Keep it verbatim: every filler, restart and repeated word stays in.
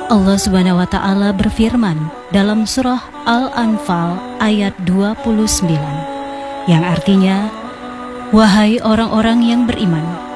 Allah Subhanahu wa taala berfirman dalam surah Al-Anfal ayat dua puluh sembilan yang artinya, wahai orang-orang yang beriman,